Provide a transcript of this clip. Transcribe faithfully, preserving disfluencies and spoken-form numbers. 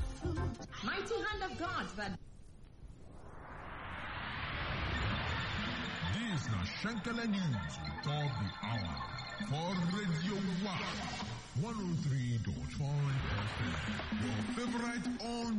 Mighty hand of God that This is Shankala News on top the hour for Radio One one oh three point five F M. Your favorite on